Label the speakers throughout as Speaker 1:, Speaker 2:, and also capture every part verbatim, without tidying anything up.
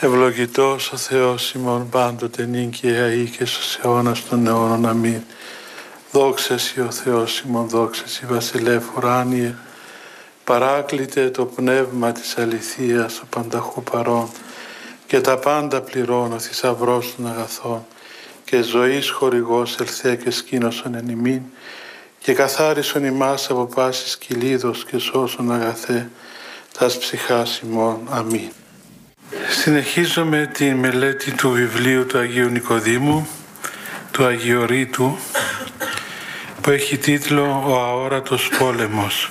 Speaker 1: Ευλογητός ο Θεός ημών πάντοτε νυν και αεί και στους αιώνας των αιώνων. Αμήν. Δόξα Συ ο Θεός ημών, δόξα Συ βασιλεύ ουράνιε, παράκλητε το πνεύμα της αληθείας, ο πανταχού παρών, και τα πάντα πληρώνω, θησαυρός των αγαθών, και ζωής χορηγός ελθέ και σκήνωσον εν ημίν, και καθάρισον ημάς από πάσης κυλίδος και σώσον αγαθέ, τας ψυχάς ημών. Αμήν. Συνεχίζουμε τη μελέτη του βιβλίου του Αγίου Νικοδήμου, του Αγιορείτου, που έχει τίτλο «Ο αόρατος πόλεμος».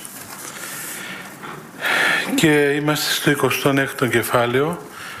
Speaker 1: Και είμαστε στο εικοστό έκτο κεφάλαιο,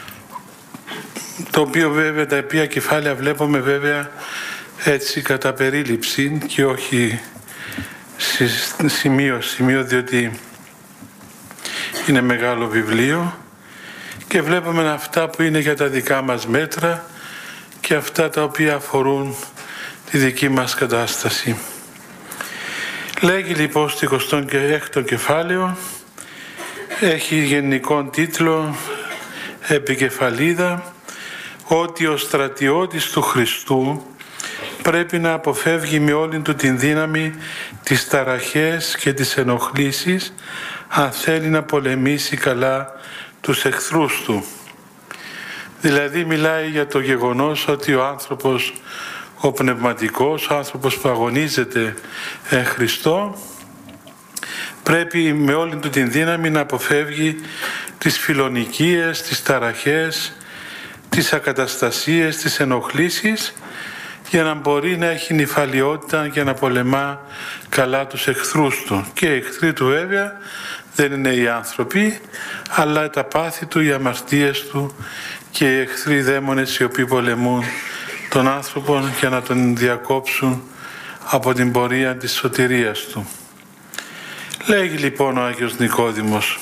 Speaker 1: το οποίο βέβαια, τα οποία κεφάλαια βλέπουμε βέβαια έτσι κατά περίληψη και όχι σημείο σημείο, διότι είναι μεγάλο βιβλίο, και βλέπουμε αυτά που είναι για τα δικά μας μέτρα και αυτά τα οποία αφορούν τη δική μας κατάσταση. Λέγει λοιπόν στο εικοστό έκτο κεφάλαιο, έχει γενικό τίτλο, επικεφαλίδα, ότι ο στρατιώτης του Χριστού πρέπει να αποφεύγει με όλη του την δύναμη τις ταραχές και τις ενοχλήσεις, αν θέλει να πολεμήσει καλά τους εχθρούς του. Δηλαδή μιλάει για το γεγονός ότι ο άνθρωπος, ο πνευματικός, ο άνθρωπος που αγωνίζεται εν Χριστώ, πρέπει με όλη του την δύναμη να αποφεύγει τις φιλονικίες, τις ταραχές, τις ακαταστασίες, τις ενοχλήσεις, για να μπορεί να έχει νηφαλιότητα και να πολεμά καλά τους εχθρούς του. Και οι εχθροί του βέβαια δεν είναι οι άνθρωποι, αλλά τα πάθη του, οι αμαρτίες του και οι εχθροί δαίμονες οι οποίοι πολεμούν τον άνθρωπο για να τον διακόψουν από την πορεία της σωτηρίας του. Λέγει λοιπόν ο Άγιος Νικόδημος,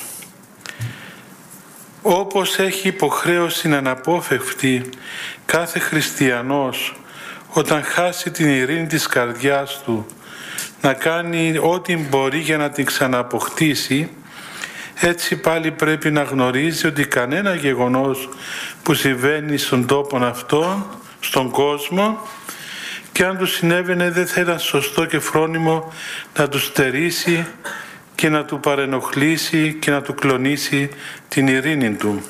Speaker 1: όπως έχει υποχρέωση αναπόφευκτη κάθε χριστιανός όταν χάσει την ειρήνη της καρδιάς του να κάνει ό,τι μπορεί για να την ξανααποκτήσει, έτσι πάλι πρέπει να γνωρίζει ότι κανένα γεγονός που συμβαίνει στον τόπο αυτόν, στον κόσμο, και αν του συνέβαινε δεν θα ήταν σωστό και φρόνιμο να του στερήσει και να του παρενοχλήσει και να του κλονίσει την ειρήνη του.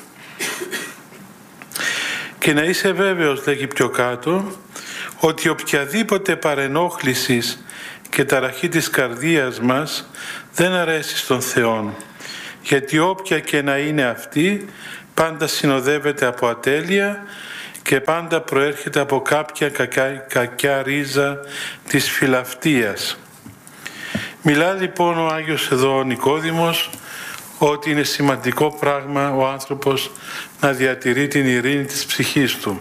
Speaker 1: Και να είσαι βέβαιος, λέγει πιο κάτω, ότι οποιαδήποτε παρενόχλησης και ταραχή της καρδίας μας δεν αρέσει στον Θεό, γιατί όποια και να είναι αυτή πάντα συνοδεύεται από ατέλεια και πάντα προέρχεται από κάποια κακιά, κακιά ρίζα της φιλαυτίας. Μιλά λοιπόν ο Άγιος εδώ ο Νικόδημος ότι είναι σημαντικό πράγμα ο άνθρωπος να διατηρεί την ειρήνη της ψυχής του.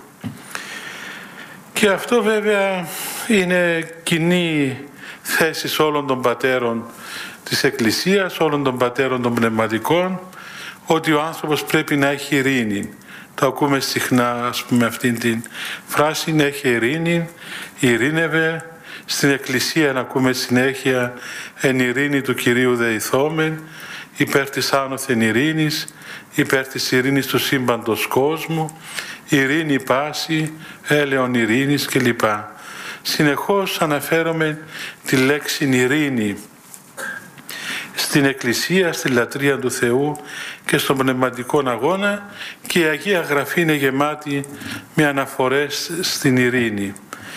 Speaker 1: Και αυτό βέβαια είναι κοινή θέση όλων των πατέρων της Εκκλησίας, όλων των πατέρων των πνευματικών, ότι ο άνθρωπος πρέπει να έχει ειρήνη. Το ακούμε συχνά, ας πούμε, αυτήν την φράση, να έχει ειρήνη, ειρήνευε. Στην Εκκλησία να ακούμε συνέχεια εν ειρήνη του Κυρίου δεηθόμεν, υπέρ της άνωθεν ειρήνης, υπέρ της ειρήνης του σύμπαντος κόσμου, ειρήνη πάση, έλεον ειρήνης κλπ. Συνεχώς αναφέρομαι τη λέξη ειρήνη στην Εκκλησία, στη λατρεία του Θεού και στον πνευματικό αγώνα, και η Αγία Γραφή είναι γεμάτη με αναφορές στην ειρήνη.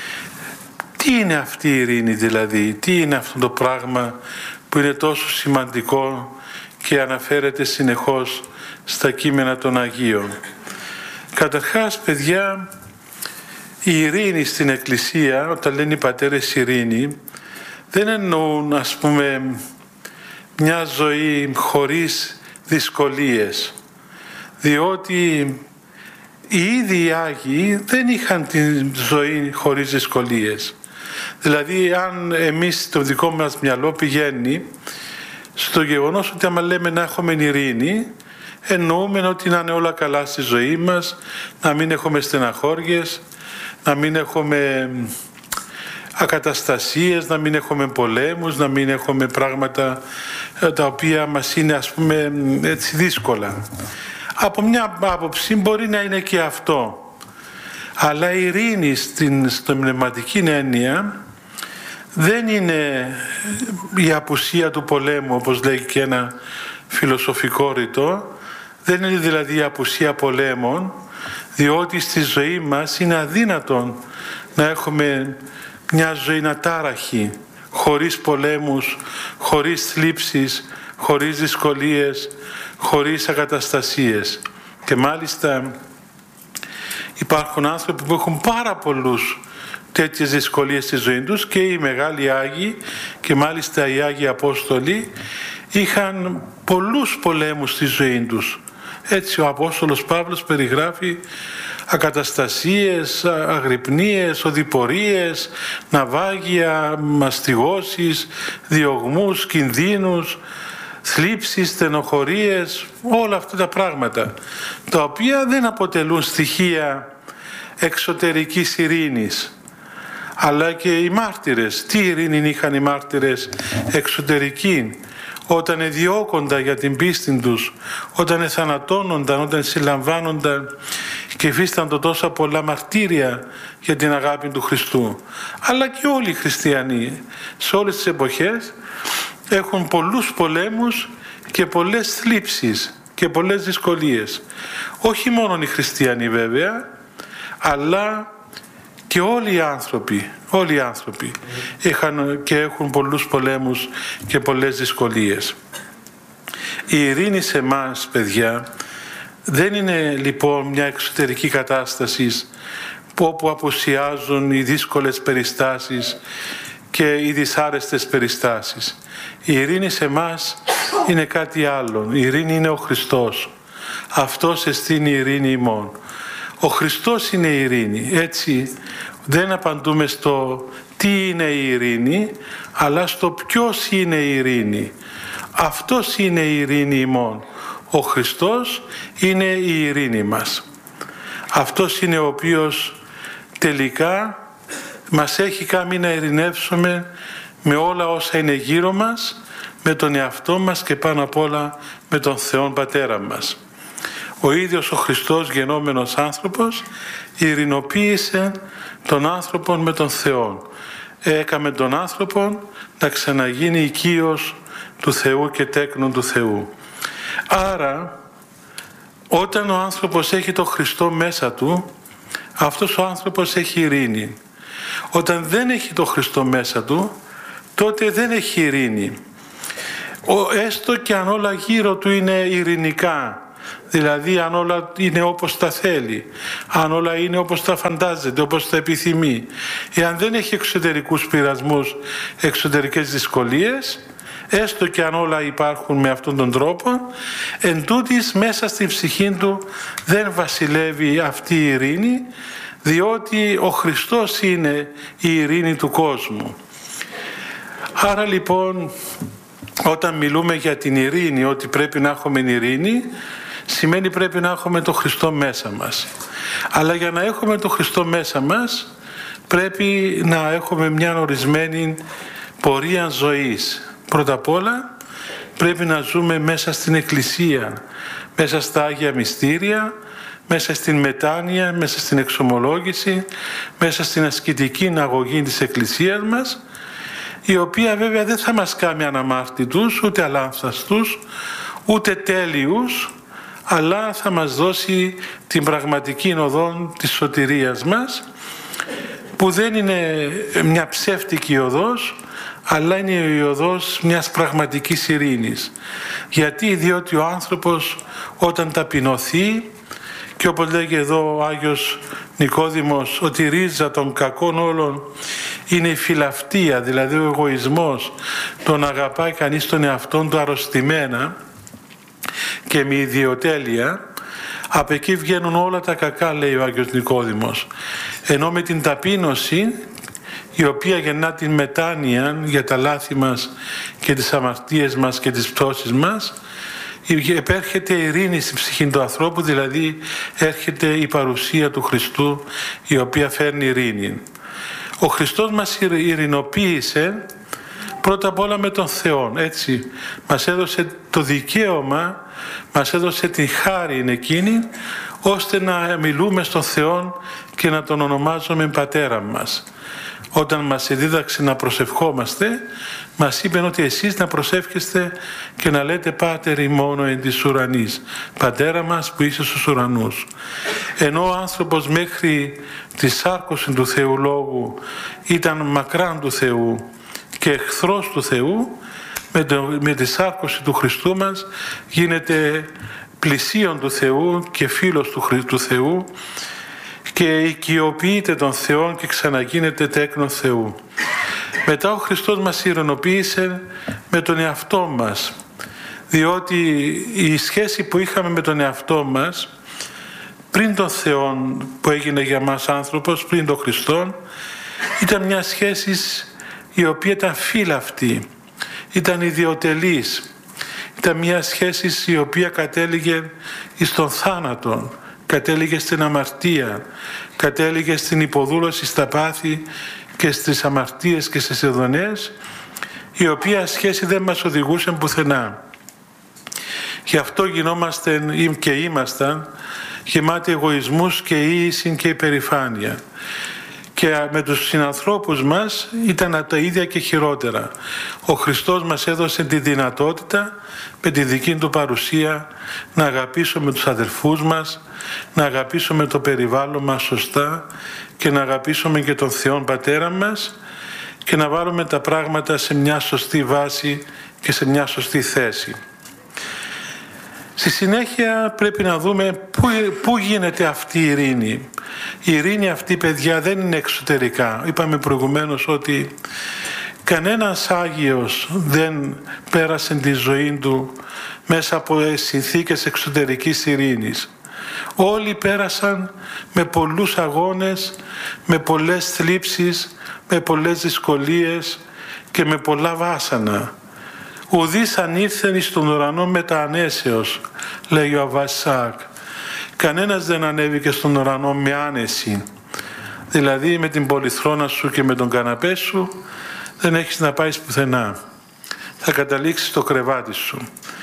Speaker 1: Τι είναι αυτή η ειρήνη δηλαδή, τι είναι αυτό το πράγμα που είναι τόσο σημαντικό και αναφέρεται συνεχώς στα κείμενα των Αγίων. Καταρχάς, παιδιά, η ειρήνη στην Εκκλησία, όταν λένε οι πατέρες ειρήνη, δεν εννοούν, ας πούμε, μια ζωή χωρίς δυσκολίες, διότι οι ίδιοι Άγιοι δεν είχαν τη ζωή χωρίς δυσκολίες. Δηλαδή, αν εμείς το δικό μας μυαλό πηγαίνει στο γεγονός ότι άμα λέμε να έχουμε ειρήνη, εννοούμε ότι να είναι όλα καλά στη ζωή μας, να μην έχουμε στεναχώριες, να μην έχουμε ακαταστασίες, να μην έχουμε πολέμους, να μην έχουμε πράγματα τα οποία μας είναι, ας πούμε, έτσι δύσκολα. Από μια άποψη μπορεί να είναι και αυτό. Αλλά η ειρήνη στην, στην πνευματική έννοια δεν είναι η απουσία του πολέμου, όπως λέει και ένα φιλοσοφικό ρητό, δεν είναι δηλαδή η απουσία πολέμων, διότι στη ζωή μας είναι αδύνατον να έχουμε μια ζωή ατάραχη, χωρίς πολέμους, χωρίς θλίψεις, χωρίς δυσκολίες, χωρίς ακαταστασίες. Και μάλιστα υπάρχουν άνθρωποι που έχουν πάρα πολλούς τέτοιες δυσκολίες στη ζωή τους, και οι μεγάλοι Άγιοι και μάλιστα οι Άγιοι Απόστολοι είχαν πολλούς πολέμους στη ζωή τους. Έτσι ο Απόστολος Παύλος περιγράφει ακαταστασίες, αγρυπνίες, οδηπορίες, ναυάγια, μαστιγώσεις, διωγμούς, κινδύνους, θλίψεις, στενοχωρίες, όλα αυτά τα πράγματα, τα οποία δεν αποτελούν στοιχεία εξωτερικής ειρήνης. Αλλά και οι μάρτυρες, τι ειρήνη είχαν οι μάρτυρες εξωτερική, όταν εδιώκονταν για την πίστη τους, όταν εθανατώνονταν, όταν συλλαμβάνονταν και υφίστανται τόσα πολλά μαρτύρια για την αγάπη του Χριστού. Αλλά και όλοι οι χριστιανοί σε όλες τις εποχές έχουν πολλούς πολέμους και πολλές θλίψεις και πολλές δυσκολίες. Όχι μόνο οι χριστιανοί βέβαια, αλλά και όλοι οι άνθρωποι, όλοι οι άνθρωποι είχαν και έχουν πολλούς πολέμους και πολλές δυσκολίες. Η ειρήνη σε εμάς, παιδιά, δεν είναι λοιπόν μια εξωτερική κατάσταση όπου απουσιάζουν οι δύσκολες περιστάσεις και οι δυσάρεστες περιστάσεις. Η ειρήνη σε εμάς είναι κάτι άλλο. Η ειρήνη είναι ο Χριστός. Αυτός εστίν η ειρήνη ημών. Ο Χριστός είναι η ειρήνη. Έτσι δεν απαντούμε στο τι είναι η ειρήνη, αλλά στο ποιος είναι η ειρήνη. Αυτός είναι η ειρήνη ημών. Ο Χριστός είναι η ειρήνη μας. Αυτός είναι ο οποίος τελικά μας έχει κάνει να ειρηνεύσουμε με όλα όσα είναι γύρω μας, με τον εαυτό μας και πάνω απ' όλα με τον Θεόν Πατέρα μας. Ο ίδιος ο Χριστός γενόμενος άνθρωπος ειρηνοποίησε τον άνθρωπο με τον Θεό. Έκαμε τον άνθρωπο να ξαναγίνει οικείος του Θεού και τέκνον του Θεού. Άρα όταν ο άνθρωπος έχει τον Χριστό μέσα του, αυτός ο άνθρωπος έχει ειρήνη. Όταν δεν έχει τον Χριστό μέσα του, τότε δεν έχει ειρήνη. Ο, έστω και αν όλα γύρω του είναι ειρηνικά, δηλαδή αν όλα είναι όπως τα θέλει, αν όλα είναι όπως τα φαντάζεται, όπως τα επιθυμεί, εάν δεν έχει εξωτερικούς πειρασμούς, εξωτερικές δυσκολίες, έστω και αν όλα υπάρχουν με αυτόν τον τρόπο, εν τούτοις μέσα στην ψυχή του δεν βασιλεύει αυτή η ειρήνη, διότι ο Χριστός είναι η ειρήνη του κόσμου. Άρα λοιπόν, όταν μιλούμε για την ειρήνη, ότι πρέπει να έχουμε ειρήνη, σημαίνει πρέπει να έχουμε τον Χριστό μέσα μας. Αλλά για να έχουμε τον Χριστό μέσα μας, πρέπει να έχουμε μια ορισμένη πορεία ζωής. Πρώτα απ' όλα, πρέπει να ζούμε μέσα στην Εκκλησία, μέσα στα Άγια Μυστήρια, μέσα στην μετάνοια, μέσα στην εξομολόγηση, μέσα στην ασκητική αγωγή της Εκκλησίας μας, η οποία βέβαια δεν θα μας κάνει αναμάρτητους, ούτε αλάνθαστους, ούτε τέλειους, αλλά θα μας δώσει την πραγματική οδό της σωτηρίας μας, που δεν είναι μια ψεύτικη οδός, αλλά είναι η οδός μιας πραγματικής ειρήνης. Γιατί, διότι ο άνθρωπος όταν ταπεινωθεί, και όπως λέγει εδώ ο Άγιος Νικόδημος, ότι η ρίζα των κακών όλων είναι η φιλαυτία, δηλαδή ο εγωισμός, τον αγαπάει κανείς τον εαυτόν του αρρωστημένα και με ιδιοτέλεια, από εκεί βγαίνουν όλα τα κακά, λέει ο Άγιος Νικόδημος. Ενώ με την ταπείνωση, η οποία γεννά την μετάνοια για τα λάθη μας και τις αμαρτίες μας και τις πτώσεις μας, επέρχεται η ειρήνη στην ψυχή του ανθρώπου, δηλαδή έρχεται η παρουσία του Χριστού, η οποία φέρνει ειρήνη. Ο Χριστός μας ειρηνοποίησε πρώτα απ' όλα με τον Θεό. Έτσι μας έδωσε το δικαίωμα, μας έδωσε την χάρη εκείνη, ώστε να μιλούμε στον Θεό και να τον ονομάζουμε Πατέρα μας. Όταν μας δίδαξε να προσευχόμαστε, μας είπε ότι εσείς να προσεύχεστε και να λέτε Πάτερ ημών εν της ουρανής, Πατέρα μας που είσαι στους ουρανούς. Ενώ ο άνθρωπος μέχρι τη σάρκωση του Θεού Λόγου ήταν μακράν του Θεού και εχθρός του Θεού, με, το, με τη σάρκωση του Χριστού μας γίνεται πλησίον του Θεού και φίλος του, του Θεού και οικειοποιείται τον Θεό και ξαναγίνεται τέκνο Θεού. Μετά ο Χριστός μας ειρηνοποίησε με τον εαυτό μας, διότι η σχέση που είχαμε με τον εαυτό μας πριν τον Θεό που έγινε για μας άνθρωπος, πριν τον Χριστό, ήταν μια σχέση η οποία ήταν φύλαυτη, ήταν ιδιωτελής, ήταν μια σχέση η οποία κατέληγε στον θάνατο, κατέληγε στην αμαρτία, κατέληγε στην υποδούλωση στα πάθη και στις αμαρτίες και στις ειδονές, η οποία σχέση δεν μας οδηγούσε πουθενά. Γι' αυτό γινόμαστε και ήμασταν γεμάτοι εγωισμούς και ίηση και υπερηφάνεια. Και με τους συνανθρώπους μας ήταν τα ίδια και χειρότερα. Ο Χριστός μας έδωσε τη δυνατότητα με τη δική Του παρουσία να αγαπήσουμε τους αδελφούς μας, να αγαπήσουμε το περιβάλλον μας σωστά και να αγαπήσουμε και τον Θεό Πατέρα μας και να βάλουμε τα πράγματα σε μια σωστή βάση και σε μια σωστή θέση. Στη συνέχεια πρέπει να δούμε πού, πού γίνεται αυτή η ειρήνη. Η ειρήνη αυτή, παιδιά, δεν είναι εξωτερικά. Είπαμε προηγουμένως ότι κανένας Άγιος δεν πέρασε τη ζωή του μέσα από συνθήκες εξωτερικής ειρήνης. Όλοι πέρασαν με πολλούς αγώνες, με πολλές θλίψεις, με πολλές δυσκολίες και με πολλά βάσανα. Ουδής αν ήρθεν εις τον ουρανό μετά ανέσεως, λέει ο Αββάς. Κανένας δεν ανέβηκε στον ουρανό με άνεση. Δηλαδή με την πολυθρόνα σου και με τον καναπέ σου δεν έχεις να πάεις πουθενά. Θα καταλήξεις στο κρεβάτι σου.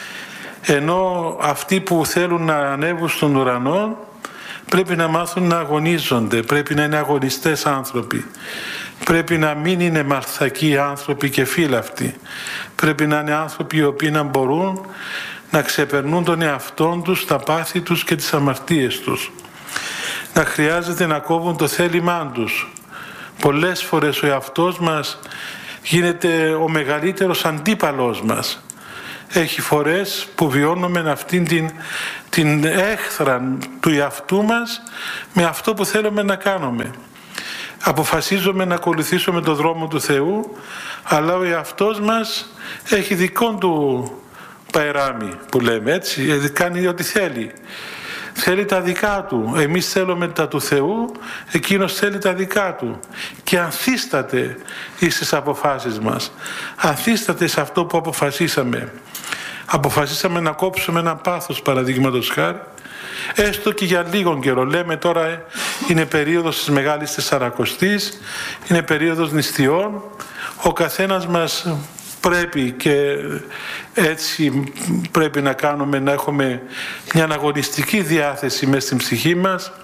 Speaker 1: Ενώ αυτοί που θέλουν να ανέβουν στον ουρανό πρέπει να μάθουν να αγωνίζονται, πρέπει να είναι αγωνιστές άνθρωποι. Πρέπει να μην είναι μαρθακοί άνθρωποι και φύλαυτοι. Πρέπει να είναι άνθρωποι οι οποίοι να μπορούν να ξεπερνούν τον εαυτόν τους, τα πάθη τους και τις αμαρτίες τους. Να χρειάζεται να κόβουν το θέλημά τους. Πολλές φορές ο εαυτός μας γίνεται ο μεγαλύτερος αντίπαλος μας. Έχει φορές που βιώνουμε αυτήν την, την έχθρα του εαυτού μας με αυτό που θέλουμε να κάνουμε. Αποφασίζουμε να ακολουθήσουμε τον δρόμο του Θεού, αλλά ο εαυτός μας έχει δικό του παϊράμι που λέμε, έτσι, κάνει ό,τι θέλει. Θέλει τα δικά του, εμείς θέλουμε τα του Θεού, εκείνος θέλει τα δικά του και ανθίσταται στις αποφάσεις μας, ανθίσταται σε αυτό που αποφασίσαμε. Αποφασίσαμε να κόψουμε ένα πάθος, παραδείγματος χάρη, έστω και για λίγον καιρό. Λέμε τώρα είναι περίοδος της Μεγάλης Τεσσαρακοστής, είναι περίοδος νηστιών, ο καθένας μας πρέπει και έτσι πρέπει να κάνουμε, να έχουμε μια αγωνιστική διάθεση μέσα στην ψυχή μας,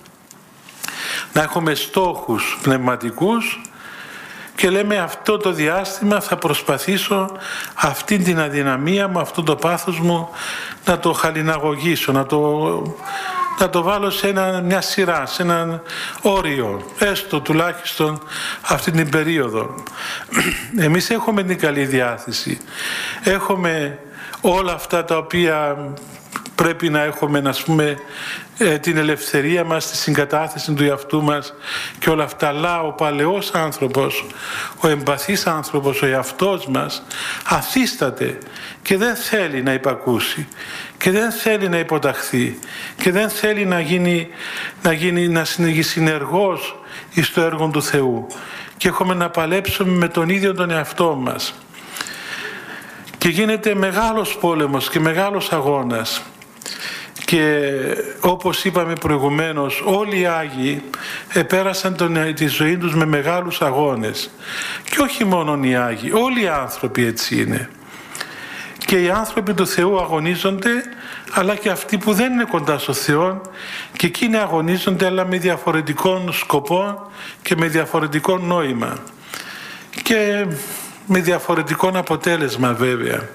Speaker 1: να έχουμε στόχους πνευματικούς και λέμε αυτό το διάστημα θα προσπαθήσω αυτή την αδυναμία μου, αυτό το πάθος μου να το χαλιναγωγήσω, να το, να το βάλω σε ένα, μια σειρά, σε ένα όριο, έστω τουλάχιστον αυτή την περίοδο. Εμείς έχουμε την καλή διάθεση, έχουμε όλα αυτά τα οποία πρέπει να έχουμε, να πούμε, την ελευθερία μας, τη συγκατάθεση του εαυτού μας και όλα αυτά. Αλλά ο παλαιός άνθρωπος, ο εμπαθής άνθρωπος, ο εαυτός μας αθίσταται και δεν θέλει να υπακούσει και δεν θέλει να υποταχθεί και δεν θέλει να γίνει, να γίνει να συνεργός εις το έργο του Θεού και έχουμε να παλέψουμε με τον ίδιο τον εαυτό μας και γίνεται μεγάλος πόλεμος και μεγάλος αγώνας. Και όπως είπαμε προηγουμένως, όλοι οι Άγιοι επέρασαν τον, τη ζωή τους με μεγάλους αγώνες. Και όχι μόνο οι Άγιοι, όλοι οι άνθρωποι έτσι είναι. Και οι άνθρωποι του Θεού αγωνίζονται, αλλά και αυτοί που δεν είναι κοντά στο Θεό, και εκείνοι αγωνίζονται, αλλά με διαφορετικών σκοπών και με διαφορετικό νόημα. Και με διαφορετικό αποτέλεσμα βέβαια.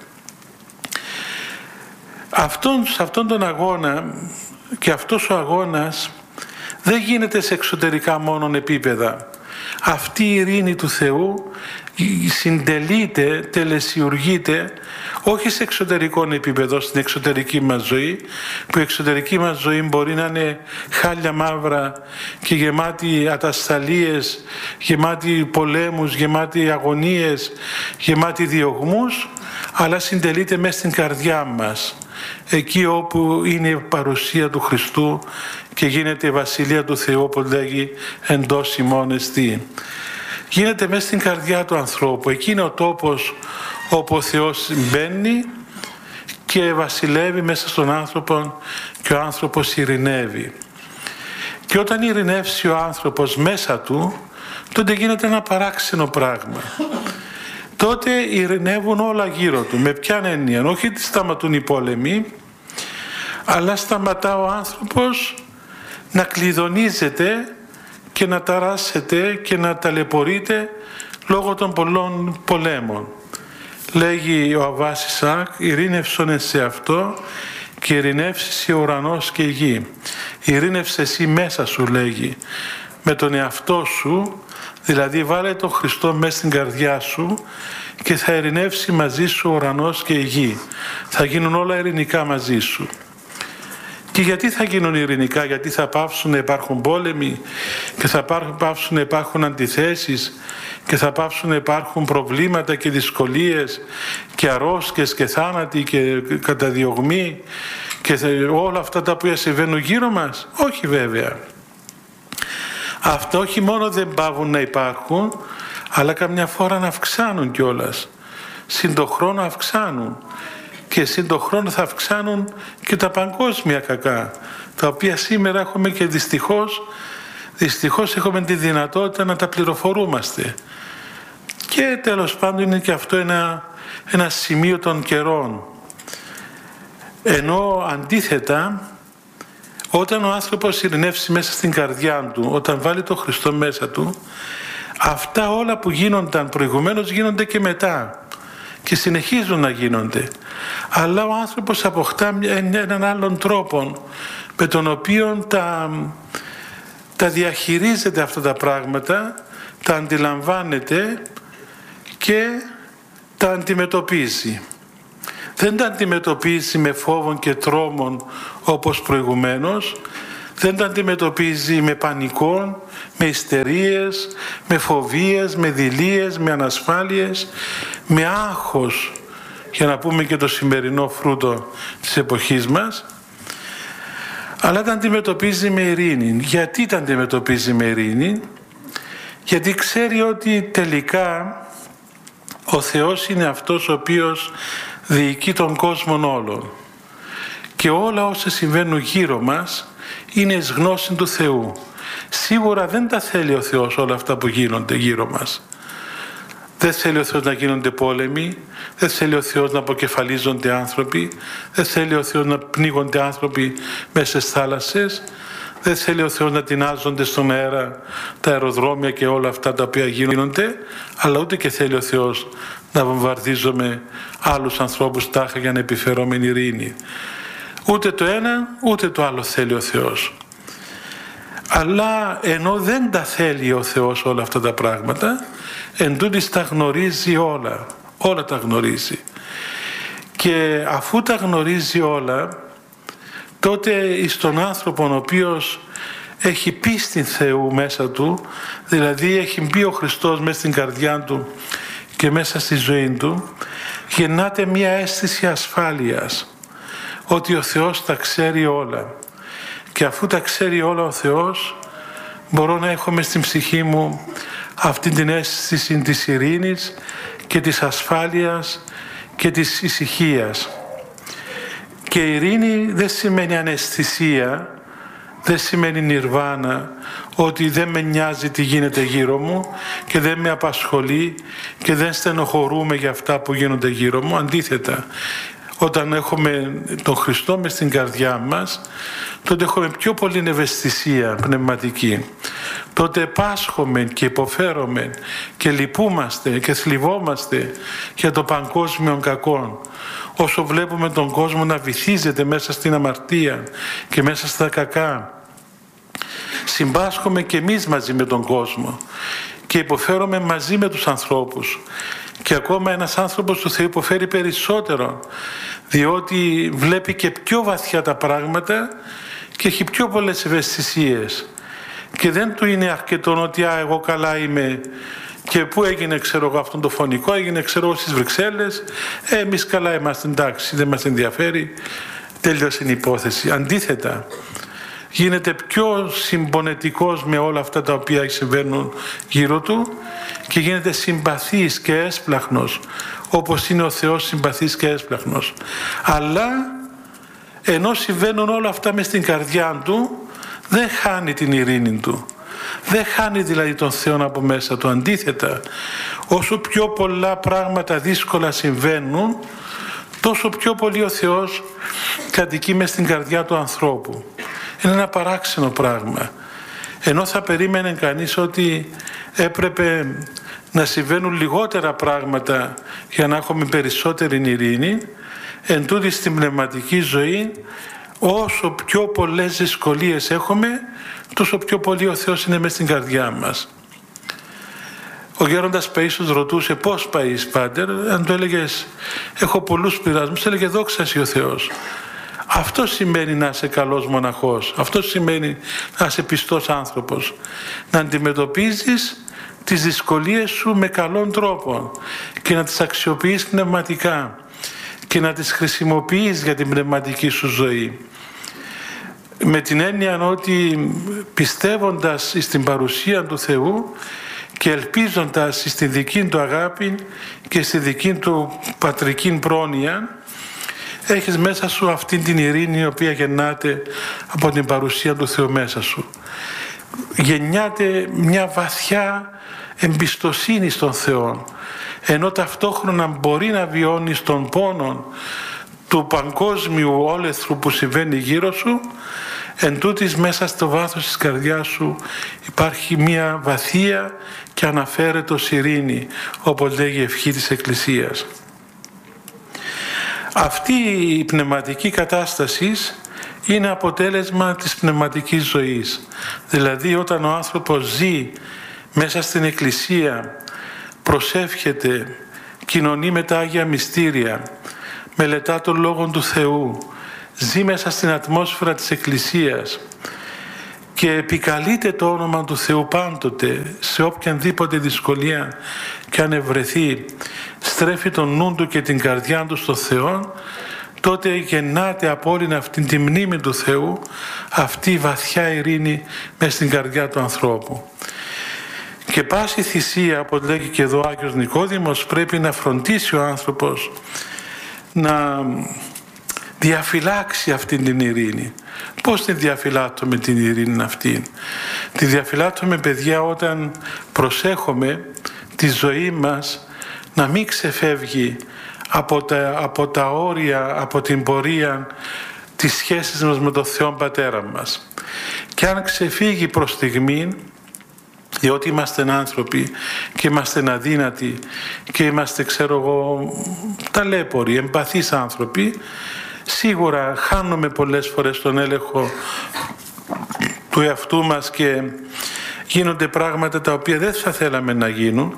Speaker 1: Αυτόν, σε αυτόν τον αγώνα, και αυτός ο αγώνας δεν γίνεται σε εξωτερικά μόνον επίπεδα. Αυτή η ειρήνη του Θεού συντελείται, τελεσιουργείται όχι σε εξωτερικό επίπεδο, στην εξωτερική μας ζωή, που η εξωτερική μας ζωή μπορεί να είναι χάλια μαύρα και γεμάτη ατασταλίες, γεμάτη πολέμους, γεμάτη αγωνίες, γεμάτη διωγμούς, αλλά συντελείται μέσα στην καρδιά μας, εκεί όπου είναι η παρουσία του Χριστού και γίνεται η Βασιλεία του Θεού, όπως λέγει, εντός ημών εστί. Γίνεται μέσα στην καρδιά του ανθρώπου. Εκεί είναι ο τόπος όπου ο Θεός μπαίνει και βασιλεύει μέσα στον άνθρωπο και ο άνθρωπος ειρηνεύει. Και όταν ειρηνεύσει ο άνθρωπος μέσα του, τότε γίνεται ένα παράξενο πράγμα. Τότε ειρηνεύουν όλα γύρω του. Με ποιαν έννοια? Όχι ότι σταματούν οι πόλεμοι, αλλά σταματά ο άνθρωπος να κλειδονίζεται και να ταράσσεται και να ταλαιπωρείται λόγω των πολλών πολέμων. Λέγει ο Αββάς Ισαάκ, ειρήνευσον εσύ αυτό και ειρηνεύσεις ο ουρανός και η γη. Ειρήνευσε εσύ μέσα σου, λέγει, με τον εαυτό σου, δηλαδή βάλε τον Χριστό μέσα στην καρδιά σου και θα ειρηνεύσει μαζί σου ο ουρανός και η γη. Θα γίνουν όλα ειρηνικά μαζί σου. Και γιατί θα γίνουν ειρηνικά? Γιατί θα πάψουν να υπάρχουν πόλεμοι και θα πάψουν να υπάρχουν αντιθέσεις και θα πάψουν να υπάρχουν προβλήματα και δυσκολίες και αρρώσκες και θάνατοι και καταδιωγμοί και όλα αυτά τα οποία συμβαίνουν γύρω μας? Όχι βέβαια. Αυτά όχι μόνο δεν πάβουν να υπάρχουν, αλλά καμιά φορά να αυξάνουν κιόλας. Συν το χρόνο αυξάνουν. Και συν το χρόνο θα αυξάνουν και τα παγκόσμια κακά, τα οποία σήμερα έχουμε και δυστυχώς, δυστυχώς έχουμε τη δυνατότητα να τα πληροφορούμαστε. Και τέλος πάντων είναι και αυτό ένα, ένα σημείο των καιρών. Ενώ αντίθετα, όταν ο άνθρωπος ειρηνεύσει μέσα στην καρδιά του, όταν βάλει τον Χριστό μέσα του, αυτά όλα που γίνονταν προηγουμένως γίνονται και μετά. Και συνεχίζουν να γίνονται. Αλλά ο άνθρωπος αποκτά έναν άλλον τρόπο με τον οποίο τα, τα διαχειρίζεται αυτά τα πράγματα, τα αντιλαμβάνεται και τα αντιμετωπίζει. Δεν τα αντιμετωπίζει με φόβων και τρόμων όπως προηγουμένως, δεν τα αντιμετωπίζει με πανικών, με ιστερίες, με φοβίες, με δειλίες, με ανασφάλειες, με άγχος, για να πούμε και το σημερινό φρούτο της εποχής μας, αλλά τα αντιμετωπίζει με ειρήνη. Γιατί τα αντιμετωπίζει με ειρήνη? Γιατί ξέρει ότι τελικά ο Θεός είναι αυτός ο οποίος διοικεί τον κόσμο όλων και όλα όσα συμβαίνουν γύρω μας είναι εις γνώση του Θεού. Σίγουρα δεν τα θέλει ο Θεός όλα αυτά που γίνονται γύρω μας. Δεν θέλει ο Θεός να γίνονται πόλεμοι, δεν θέλει ο Θεός να αποκεφαλίζονται άνθρωποι, δεν θέλει ο Θεός να πνίγονται άνθρωποι μέσα στις θάλασσες, δεν θέλει ο Θεός να τεινάζονται στον αέρα τα αεροδρόμια και όλα αυτά τα οποία γίνονται, αλλά ούτε και θέλει ο Θεός να βομβαρδίζουμε άλλους ανθρώπους τάχα για να επιφερόμεν ειρήνη. Ούτε το ένα, ούτε το άλλο θέλει ο Θεός. Αλλά ενώ δεν τα θέλει ο Θεός όλα αυτά τα πράγματα, εν τούτοις τα γνωρίζει όλα. Όλα τα γνωρίζει. Και αφού τα γνωρίζει όλα, τότε εις τον άνθρωπο ο οποίος έχει πίστη Θεού μέσα του, δηλαδή έχει μπει ο Χριστός μέσα στην καρδιά του και μέσα στη ζωή του, γεννάται μια αίσθηση ασφάλειας, ότι ο Θεός τα ξέρει όλα. Και αφού τα ξέρει όλα ο Θεός, μπορώ να έχω μες στην ψυχή μου αυτή την αίσθηση της ειρήνης και της ασφάλειας και της ησυχίας. Και η ειρήνη δεν σημαίνει αναισθησία, δεν σημαίνει νιρβάνα, ότι δεν με νοιάζει τι γίνεται γύρω μου και δεν με απασχολεί και δεν στενοχωρούμε για αυτά που γίνονται γύρω μου. Αντίθετα, όταν έχουμε τον Χριστό μες στην καρδιά μας, τότε έχουμε πιο πολύ ευαισθησία πνευματική. Τότε πάσχομαι και υποφέρομαι και λυπούμαστε και θλιβόμαστε για το παγκόσμιο κακό. Όσο βλέπουμε τον κόσμο να βυθίζεται μέσα στην αμαρτία και μέσα στα κακά, συμπάσχομαι και εμείς μαζί με τον κόσμο και υποφέρομαι μαζί με τους ανθρώπους. Και ακόμα ένας άνθρωπος του Θεού υποφέρει περισσότερο, διότι βλέπει και πιο βαθιά τα πράγματα και έχει πιο πολλές ευαισθησίες. Και δεν του είναι αρκετό ότι α, εγώ καλά είμαι και πού έγινε ξέρω εγώ αυτόν το φωνικό, έγινε ξέρω εγώ στις Βρυξέλλες, ε, εμείς καλά είμαστε, εντάξει, δεν μας ενδιαφέρει, τέλειωσε η υπόθεση. Αντίθετα, γίνεται πιο συμπονετικός με όλα αυτά τα οποία συμβαίνουν γύρω του και γίνεται συμπαθής και έσπλαχνος, όπως είναι ο Θεός συμπαθής και έσπλαχνος. Αλλά ενώ συμβαίνουν όλα αυτά μες στην καρδιά του, δεν χάνει την ειρήνη του. Δεν χάνει δηλαδή τον Θεό από μέσα του. Αντίθετα, όσο πιο πολλά πράγματα δύσκολα συμβαίνουν, τόσο πιο πολύ ο Θεός κατοικεί μες στην καρδιά του ανθρώπου. Είναι ένα παράξενο πράγμα. Ενώ θα περίμενε κανείς ότι έπρεπε να συμβαίνουν λιγότερα πράγματα για να έχουμε περισσότερη ειρήνη, εν τούτη στην πνευματική ζωή, όσο πιο πολλές δυσκολίες έχουμε, τόσο πιο πολύ ο Θεός είναι μες στην καρδιά μας. Ο γέροντας Παΐσιος ρωτούσε πώς Παΐς πάτερ, αν του έλεγες έχω πολλούς πειρασμούς, έλεγε δόξα σοι ο Θεός. Αυτό σημαίνει να είσαι καλός μοναχός, αυτό σημαίνει να είσαι πιστός άνθρωπος, να αντιμετωπίζεις τις δυσκολίες σου με καλόν τρόπο και να τις αξιοποιείς πνευματικά και να τις χρησιμοποιείς για την πνευματική σου ζωή. Με την έννοια ότι πιστεύοντας στην παρουσία του Θεού και ελπίζοντας στη δική του αγάπη και στη δική του πατρική πρόνοια, έχεις μέσα σου αυτήν την ειρήνη η οποία γεννάται από την παρουσία του Θεού μέσα σου. Γεννάται μια βαθιά εμπιστοσύνη στον Θεό, ενώ ταυτόχρονα μπορεί να βιώνεις τον πόνο του παγκόσμιου όλεθρου που συμβαίνει γύρω σου, εν τούτης μέσα στο βάθος της καρδιάς σου υπάρχει μια βαθία και αναφέρετος ειρήνη, όπως λέγει η ευχή της Εκκλησίας. Αυτή η πνευματική κατάσταση είναι αποτέλεσμα της πνευματικής ζωής. Δηλαδή όταν ο άνθρωπος ζει μέσα στην Εκκλησία, προσεύχεται, κοινωνεί με τα Άγια Μυστήρια, μελετά τον Λόγο του Θεού, ζει μέσα στην ατμόσφαιρα της Εκκλησίας και επικαλείται το όνομα του Θεού πάντοτε, σε οποιαδήποτε δυσκολία και αν ευρεθεί, στρέφει τον νου του και την καρδιά του στο Θεό, τότε γεννάται από όλη αυτή τη μνήμη του Θεού αυτή η βαθιά ειρήνη μες στην καρδιά του ανθρώπου. Και πάση θυσία, όπως λέγει και εδώ ο Άγιος Νικόδημος, πρέπει να φροντίσει ο άνθρωπος να διαφυλάξει αυτή την ειρήνη. Πώς την διαφυλάττουμε την ειρήνη αυτή? Τη διαφυλάττουμε, παιδιά, όταν προσέχουμε τη ζωή μας να μην ξεφεύγει από τα, από τα όρια, από την πορεία της σχέσης μας με τον Θεό Πατέρα μας. Και αν ξεφύγει προς στιγμή, διότι είμαστε άνθρωποι και είμαστε αδύνατοι και είμαστε, ξέρω εγώ, ταλέποροι, εμπαθείς άνθρωποι, σίγουρα χάνουμε πολλές φορές τον έλεγχο του εαυτού μας και γίνονται πράγματα τα οποία δεν θα θέλαμε να γίνουν.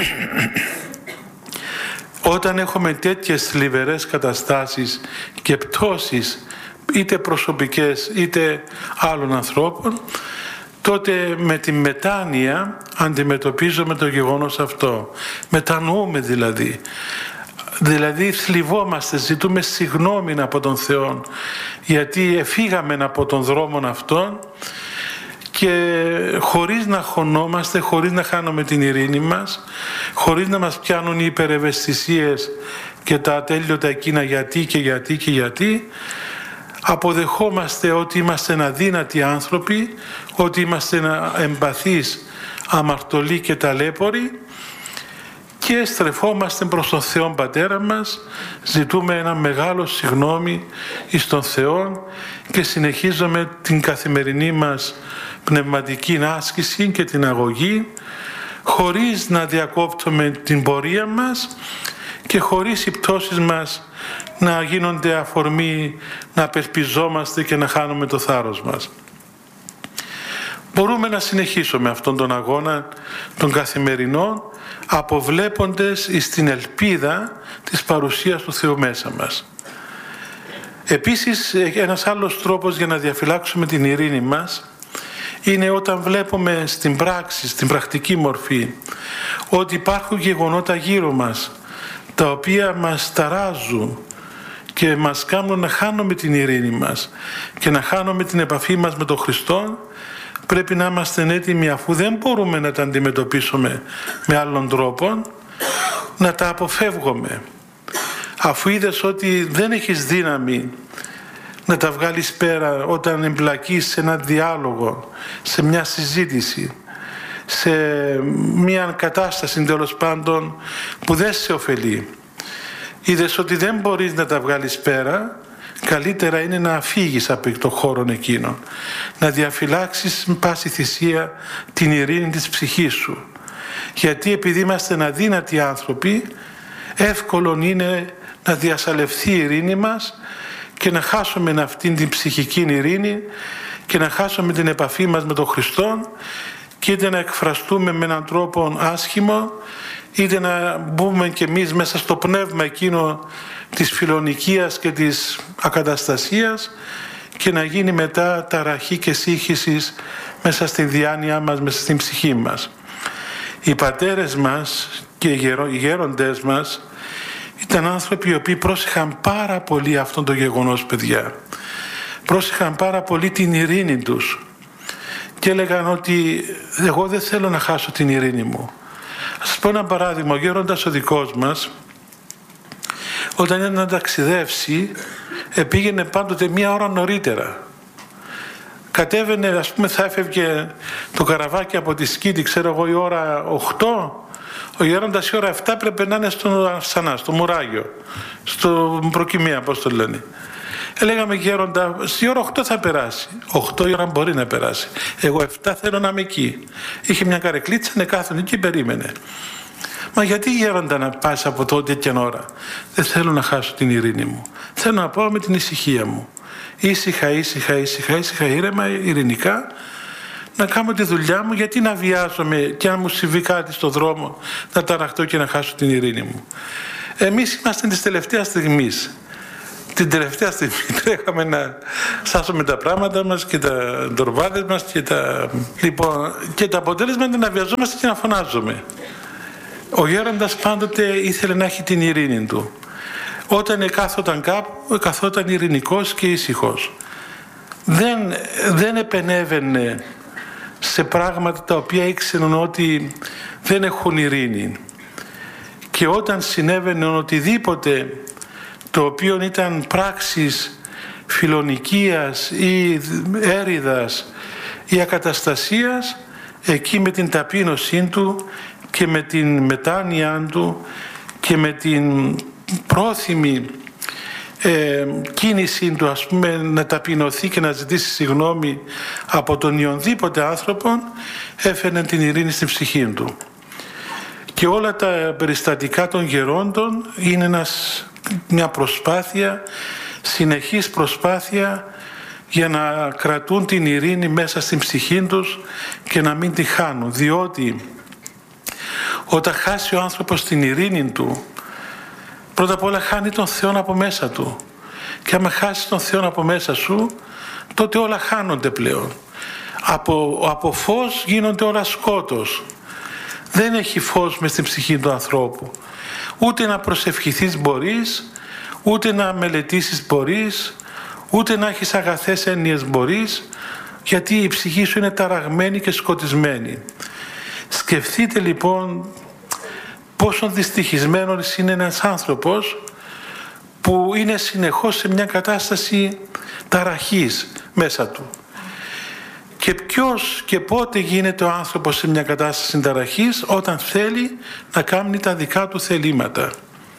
Speaker 1: Όταν έχουμε τέτοιες θλιβερές καταστάσεις και πτώσεις, είτε προσωπικές είτε άλλων ανθρώπων, τότε με τη μετάνοια αντιμετωπίζουμε το γεγονός αυτό. Μετανοούμε δηλαδή. Δηλαδή θλιβόμαστε, ζητούμε συγγνώμη από τον Θεό, γιατί εφήγαμε από τον δρόμο αυτόν και χωρίς να χωνόμαστε, χωρίς να χάνουμε την ειρήνη μας, χωρίς να μας πιάνουν οι υπερευαισθησίες και τα ατέλειωτα εκείνα γιατί και γιατί και γιατί, αποδεχόμαστε ότι είμαστε αδύνατοι άνθρωποι, ότι είμαστε εμπαθείς, αμαρτωλοί και ταλέποροι και στρεφόμαστε προς τον Θεό Πατέρα μας, ζητούμε ένα μεγάλο συγγνώμη εις τον Θεό και συνεχίζουμε την καθημερινή μας πνευματική άσκηση και την αγωγή χωρίς να διακόπτουμε την πορεία μας και χωρίς οι πτώσεις μας να γίνονται αφορμή να απελπιζόμαστε και να χάνουμε το θάρρος μας. Μπορούμε να συνεχίσουμε αυτόν τον αγώνα των καθημερινών αποβλέποντες στην ελπίδα της παρουσίας του Θεού μέσα μας. Επίσης, ένας άλλος τρόπος για να διαφυλάξουμε την ειρήνη μας είναι όταν βλέπουμε στην πράξη, στην πρακτική μορφή, ότι υπάρχουν γεγονότα γύρω μας τα οποία μας ταράζουν και μας κάνουν να χάνουμε την ειρήνη μας και να χάνουμε την επαφή μας με τον Χριστό. Πρέπει να είμαστε έτοιμοι, αφού δεν μπορούμε να τα αντιμετωπίσουμε με άλλον τρόπο, να τα αποφεύγουμε. Αφού είδες ότι δεν έχεις δύναμη να τα βγάλεις πέρα όταν εμπλακείς σε ένα διάλογο, σε μια συζήτηση, σε μια κατάσταση τέλος πάντων που δεν σε ωφελεί, είδες ότι δεν μπορείς να τα βγάλεις πέρα, καλύτερα είναι να φύγεις από τον χώρο εκείνο, να διαφυλάξεις με πάση θυσία την ειρήνη της ψυχής σου. Γιατί επειδή είμαστε αδύνατοι άνθρωποι, εύκολο είναι να διασαλευθεί η ειρήνη μας και να χάσουμε αυτήν την ψυχική ειρήνη και να χάσουμε την επαφή μας με τον Χριστό και είτε να εκφραστούμε με έναν τρόπο άσχημο, είτε να μπούμε κι εμείς μέσα στο πνεύμα εκείνο της φιλονικίας και της ακαταστασίας και να γίνει μετά ταραχή και σύγχυση μέσα στη διάνοιά μας, μέσα στην ψυχή μας. Οι πατέρες μας και οι γέροντες μας ήταν άνθρωποι οι οποίοι πρόσεχαν πάρα πολύ αυτόν το γεγονός, παιδιά. Πρόσεχαν πάρα πολύ την ειρήνη τους και έλεγαν ότι εγώ δεν θέλω να χάσω την ειρήνη μου. Ας σας πω ένα παράδειγμα. Ο γέροντας ο δικός μας, όταν ήταν να ταξιδεύσει, πήγαινε πάντοτε μία ώρα νωρίτερα. Κατέβαινε, ας πούμε, θα έφευγε το καραβάκι από τη Σκήτη, ξέρω εγώ, η ώρα οκτώ. Ο γέροντας η ώρα επτά πρέπει να είναι στο Αυσανά, στο Μουράγιο, στο Προκυμία, πώς το λένε. Έλεγαμε, γέροντα, στη ώρα οκτώ θα περάσει. οκτώ η ώρα μπορεί να περάσει. Εγώ επτά θέλω να είμαι εκεί. Είχε μια καρεκλίτσα, να κάθονται εκεί, περίμενε. Μα γιατί, γέροντα, να πας από τότε και ώρα? Δεν θέλω να χάσω την ειρήνη μου. Θέλω να πάω με την ησυχία μου. Ήσυχα, ήσυχα, ήσυχα, ήσυχα, ήρεμα, ειρηνικά, να κάνω τη δουλειά μου, γιατί να βιάζομαι και αν μου συμβεί κάτι στον δρόμο, να ταραχτώ και να χάσω την ειρήνη μου. Εμείς είμαστε της τελευταίας στιγμής. Την τελευταία στιγμή τρέχαμε να σάσουμε τα πράγματα μας και τα ντορβάδες μας και τα... Λοιπόν, και το αποτέλεσμα είναι να βιαζόμαστε και να φωνάζουμε. Ο γέροντας πάντοτε ήθελε να έχει την ειρήνη του. Όταν κάθοταν κάπου, καθόταν ειρηνικός και ήσυχος. Δεν, δεν επενέβαινε σε πράγματα τα οποία ήξεραν ότι δεν έχουν ειρήνη. Και όταν συνέβαινε οτιδήποτε το οποίο ήταν πράξεις φιλονικίας ή έρηδας ή ακαταστασίας, εκεί με την ταπείνωσή του και με την μετάνοια του και με την πρόθυμη ε, κίνηση του, ας πούμε, να ταπεινωθεί και να ζητήσει συγγνώμη από τον ιονδήποτε άνθρωπο, έφερνε την ειρήνη στην ψυχή του. Και όλα τα περιστατικά των γερόντων είναι ένας, μια προσπάθεια, συνεχής προσπάθεια για να κρατούν την ειρήνη μέσα στην ψυχή τους και να μην τη χάνουν. Διότι όταν χάσει ο άνθρωπος την ειρήνη του, πρώτα απ' όλα χάνει τον Θεό από μέσα του. Και άμα χάσει τον Θεό από μέσα σου, τότε όλα χάνονται πλέον. Από, από φως γίνονται όλα σκότος. Δεν έχει φως μες στην ψυχή του ανθρώπου. Ούτε να προσευχηθείς μπορείς, ούτε να μελετήσεις μπορείς, ούτε να έχεις αγαθές έννοιες μπορείς, γιατί η ψυχή σου είναι ταραγμένη και σκοτισμένη. Σκεφτείτε λοιπόν πόσο δυστυχισμένος είναι ένας άνθρωπος που είναι συνεχώς σε μια κατάσταση ταραχής μέσα του. Και ποιος και πότε γίνεται ο άνθρωπος σε μια κατάσταση ταραχής? Όταν θέλει να κάνει τα δικά του θελήματα.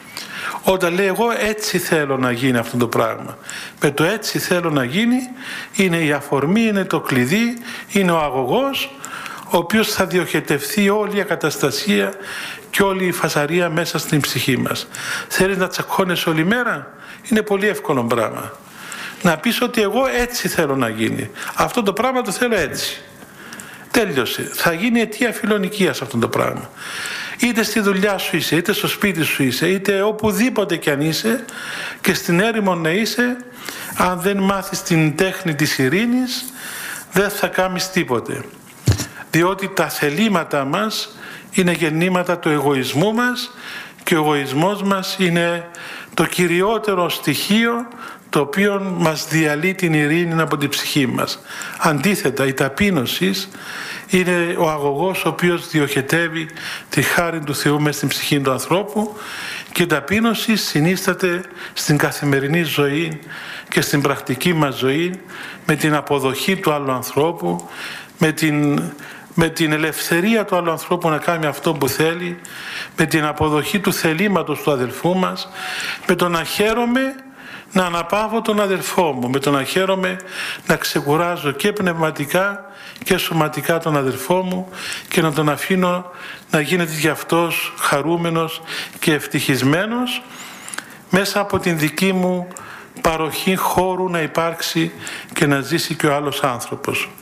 Speaker 1: Όταν λέει εγώ έτσι θέλω να γίνει αυτό το πράγμα. Με το έτσι θέλω να γίνει είναι η αφορμή, είναι το κλειδί, είναι ο αγωγός, ο οποίος θα διοχετευθεί όλη η ακαταστασία και όλη η φασαρία μέσα στην ψυχή μας. Θέλεις να τσακώνεσαι όλη μέρα? Είναι πολύ εύκολο πράγμα. Να πεις ότι εγώ έτσι θέλω να γίνει. Αυτό το πράγμα το θέλω έτσι. Τέλειωσε. Θα γίνει αιτία φιλονικίας αυτό το πράγμα. Είτε στη δουλειά σου είσαι, είτε στο σπίτι σου είσαι, είτε οπουδήποτε κι αν είσαι, και στην έρημο να είσαι, αν δεν μάθεις την τέχνη της ειρήνης, δεν θα κάνεις τίποτε. Διότι τα θελήματα μας είναι γεννήματα του εγωισμού μας και ο εγωισμός μας είναι το κυριότερο στοιχείο το οποίο μας διαλύει την ειρήνη από την ψυχή μας. Αντίθετα, η ταπείνωση είναι ο αγωγός ο οποίος διοχετεύει τη χάρη του Θεού μέσα στην ψυχή του ανθρώπου, και η ταπείνωση συνίσταται στην καθημερινή ζωή και στην πρακτική μας ζωή με την αποδοχή του άλλου ανθρώπου, με την, με την ελευθερία του άλλου ανθρώπου να κάνει αυτό που θέλει, με την αποδοχή του θελήματος του αδελφού μας, με το να χαίρομαι να αναπαύω τον αδελφό μου, με το να χαίρομαι να ξεκουράζω και πνευματικά και σωματικά τον αδελφό μου και να τον αφήνω να γίνεται γι' αυτός χαρούμενος και ευτυχισμένος, μέσα από την δική μου παροχή χώρου να υπάρξει και να ζήσει και ο άλλος άνθρωπος.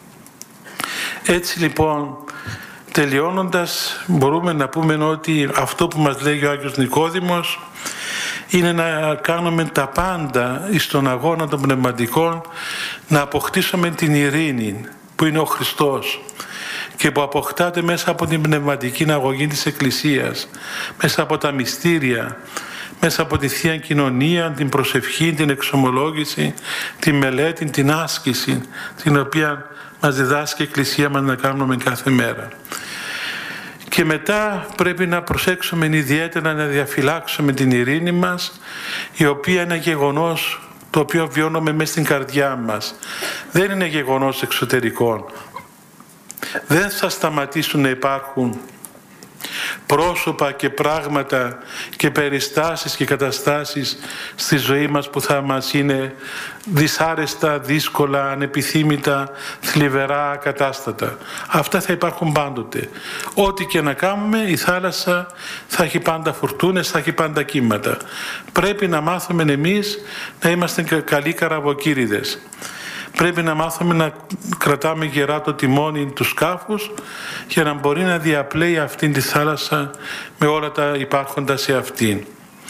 Speaker 1: Έτσι λοιπόν, τελειώνοντας, μπορούμε να πούμε ότι αυτό που μας λέει ο Άγιος Νικόδημος είναι να κάνουμε τα πάντα στον αγώνα των πνευματικών, να αποκτήσουμε την ειρήνη που είναι ο Χριστός και που αποκτάται μέσα από την πνευματική αγωγή της Εκκλησίας, μέσα από τα μυστήρια, μέσα από τη Θεία Κοινωνία, την προσευχή, την εξομολόγηση, τη μελέτη, την άσκηση, την οποία μας διδάσκει η Εκκλησία μας να κάνουμε κάθε μέρα. Και μετά πρέπει να προσέξουμε ιδιαίτερα να διαφυλάξουμε την ειρήνη μας, η οποία είναι γεγονός το οποίο βιώνουμε μέσα στην καρδιά μας. Δεν είναι γεγονός εξωτερικών. Δεν θα σταματήσουν να υπάρχουν πρόσωπα και πράγματα και περιστάσεις και καταστάσεις στη ζωή μας που θα μας είναι δυσάρεστα, δύσκολα, ανεπιθύμητα, θλιβερά, ακατάστατα. Αυτά θα υπάρχουν πάντοτε. Ό,τι και να κάνουμε, η θάλασσα θα έχει πάντα φουρτούνες, θα έχει πάντα κύματα. Πρέπει να μάθουμε εμείς να είμαστε καλοί καραβοκύριδες. Πρέπει να μάθουμε να κρατάμε γερά το τιμόνι του σκάφους για να μπορεί να διαπλέει αυτήν τη θάλασσα με όλα τα υπάρχοντα σε αυτήν.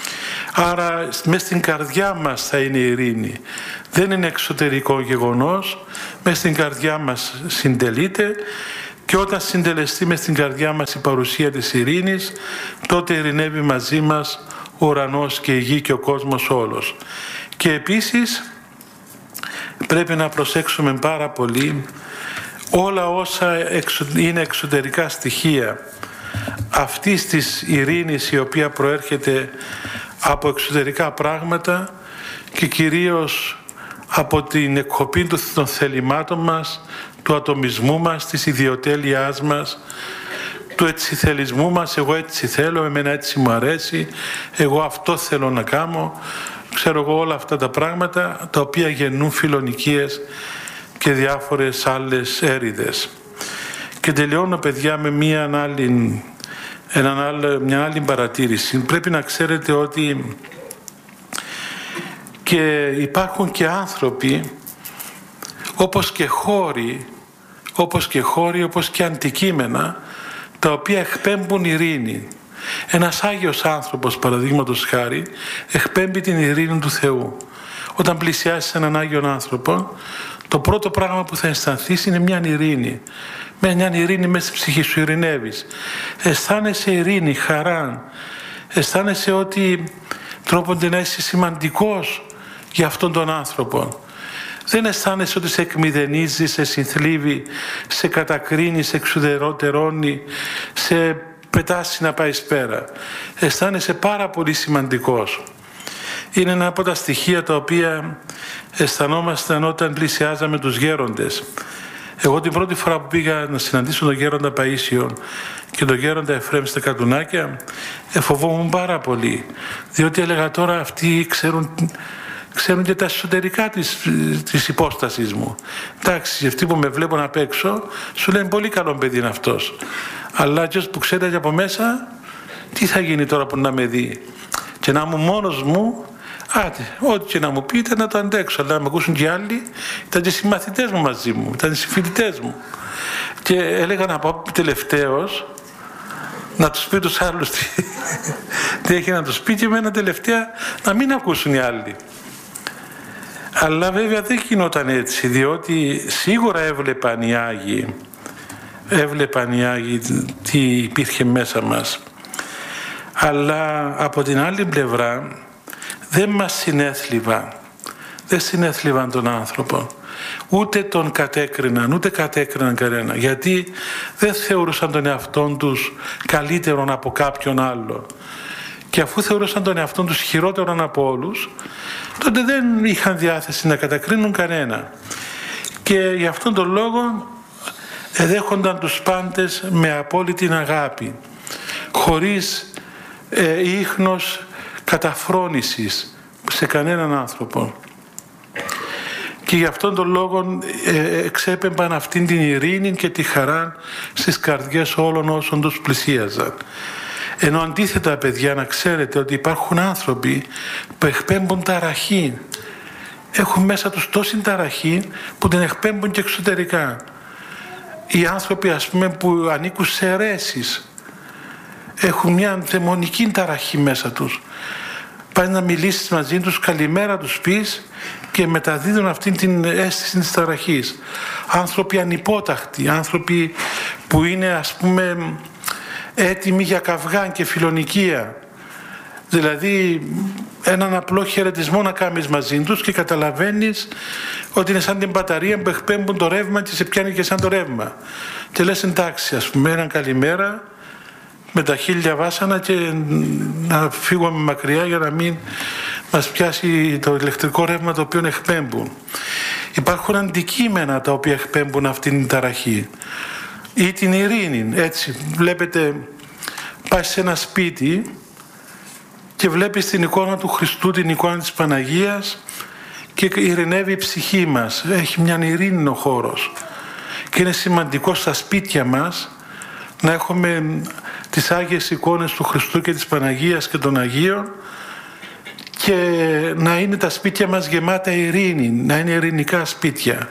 Speaker 1: Άρα μες στην καρδιά μας θα είναι η ειρήνη. Δεν είναι εξωτερικό γεγονός, μες στην καρδιά μας συντελείται, και όταν συντελεστεί μες στην καρδιά μας η παρουσία της ειρήνης, τότε ειρηνεύει μαζί μας ο ουρανός και η γη και ο κόσμος όλος. Και επίσης πρέπει να προσέξουμε πάρα πολύ όλα όσα είναι εξωτερικά στοιχεία αυτής της ειρήνης, η οποία προέρχεται από εξωτερικά πράγματα και κυρίως από την εκκοπή των θελημάτων μας, του ατομισμού μας, της ιδιοτέλειάς μας, του ετσιθελισμού μας. Εγώ έτσι θέλω, εμένα έτσι μου αρέσει, εγώ αυτό θέλω να κάνω. Ξέρω εγώ, όλα αυτά τα πράγματα τα οποία γεννούν φιλονικίες και διάφορες άλλες έρηδες. Και τελειώνω, παιδιά, με μια άλλη, έναν άλλο, μια άλλη παρατήρηση. Πρέπει να ξέρετε ότι και υπάρχουν και άνθρωποι όπως και χώροι, όπως και χώροι, όπως και αντικείμενα, τα οποία εκπέμπουν ειρήνη. Ένας Άγιος άνθρωπος, παραδείγματος χάρη, εκπέμπει την ειρήνη του Θεού. Όταν πλησιάσεις έναν Άγιον άνθρωπο, το πρώτο πράγμα που θα αισθανθείς είναι μια ειρήνη. Με μια ειρήνη μέσα στη ψυχή σου, ειρηνεύεις. Αισθάνεσαι ειρήνη, χαρά. Αισθάνεσαι ότι τρόπονται να είσαι σημαντικός για αυτόν τον άνθρωπο. Δεν αισθάνεσαι ότι σε εκμηδενίζει, σε συνθλίβει, σε κατακρίνει, σε εξουδετερώνει, σε πετάσει να πάει πέρα. Αισθάνεσαι πάρα πολύ σημαντικός. Είναι ένα από τα στοιχεία τα οποία αισθανόμασταν όταν πλησιάζαμε τους γέροντες. Εγώ την πρώτη φορά που πήγα να συναντήσω τον γέροντα Παΐσιο και τον γέροντα Εφραίμ στα Κατουνάκια, εφοβόμουν πάρα πολύ. Διότι έλεγα τώρα αυτοί ξέρουν, ξέρουν και τα εσωτερικά της, της υπόστασης μου. Εντάξει, αυτοί που με βλέπουν απ' έξω σου λένε πολύ καλό παιδί είναι αυτός. Αλλά ποιος που ξέρει από μέσα, τι θα γίνει τώρα που να με δει. Και να είμαι μόνος μου, άτε, ό,τι και να μου πείτε να το αντέξω. Αλλά να με ακούσουν και άλλοι, ήταν και συμμαθητές μου μαζί μου, ήταν οι συμφοιτητές μου. Και έλεγα να πάω τελευταίος, να τους πει τους άλλους τι, τι έχει να τους πει και εμένα τελευταία να μην ακούσουν οι άλλοι. Αλλά βέβαια δεν γινόταν έτσι, διότι σίγουρα έβλεπαν οι Άγιοι, έβλεπαν οι Άγιοι τι υπήρχε μέσα μας. Αλλά από την άλλη πλευρά δεν μας συνέθλιβαν, δεν συνέθλιβαν τον άνθρωπο. Ούτε τον κατέκριναν, ούτε κατέκριναν κανένα. Γιατί δεν θεωρούσαν τον εαυτόν τους καλύτερον από κάποιον άλλο. Και αφού θεωρούσαν τον εαυτόν τους χειρότερον από όλους, τότε δεν είχαν διάθεση να κατακρίνουν κανένα. Και γι' αυτόν τον λόγο εδέχονταν τους πάντες με απόλυτη αγάπη, χωρίς ε, ίχνος καταφρόνησης σε κανέναν άνθρωπο. Και γι' αυτόν τον λόγο ε, εξέπεμπαν αυτήν την ειρήνη και τη χαρά στις καρδιές όλων όσων τους πλησίαζαν. Ενώ αντίθετα, παιδιά, να ξέρετε ότι υπάρχουν άνθρωποι που εκπέμπουν ταραχή. Έχουν μέσα τους τόση ταραχή που την εκπέμπουν και εξωτερικά. Οι άνθρωποι, ας πούμε, που ανήκουν σε αιρέσεις έχουν μια δαιμονική ταραχή μέσα τους. Πας να μιλήσεις μαζί τους, καλημέρα τους πεις και μεταδίδουν αυτήν την αίσθηση της ταραχής. Άνθρωποι ανυπόταχτοι, άνθρωποι που είναι, ας πούμε, έτοιμοι για καυγάν και φιλονικία. Δηλαδή έναν απλό χαιρετισμό να κάνεις μαζί τους και καταλαβαίνεις ότι είναι σαν την μπαταρία που εκπέμπουν το ρεύμα και σε πιάνει και σαν το ρεύμα. Και λες εντάξει, ας πούμε, έναν καλημέρα με τα χίλια βάσανα και να φύγουμε μακριά για να μην μας πιάσει το ηλεκτρικό ρεύμα το οποίο εκπέμπουν. Υπάρχουν αντικείμενα τα οποία εκπέμπουν αυτήν την ταραχή ή την ειρήνη. Έτσι βλέπετε, πας σε ένα σπίτι και βλέπεις την εικόνα του Χριστού, την εικόνα της Παναγίας και ειρηνεύει η ψυχή μας. Έχει μια ειρήνη ο χώρος. Και είναι σημαντικό στα σπίτια μας να έχουμε τις Άγιες εικόνες του Χριστού και της Παναγίας και των Αγίων και να είναι τα σπίτια μας γεμάτα ειρήνη, να είναι ειρηνικά σπίτια.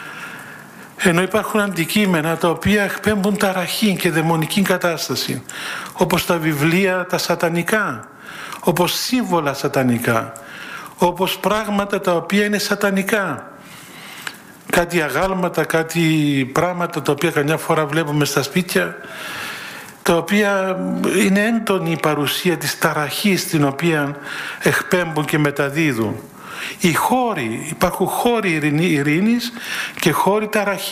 Speaker 1: Ενώ υπάρχουν αντικείμενα τα οποία εκπέμπουν ταραχή και δαιμονική κατάσταση, όπως τα βιβλία τα σατανικά, όπως σύμβολα σατανικά, όπως πράγματα τα οποία είναι σατανικά. Κάτι αγάλματα, κάτι πράγματα τα οποία καμιά φορά βλέπουμε στα σπίτια, τα οποία είναι έντονη η παρουσία της ταραχής την οποία εκπέμπουν και μεταδίδουν. Οι χώροι, υπάρχουν χώροι ειρήνης και χώροι ταραχής.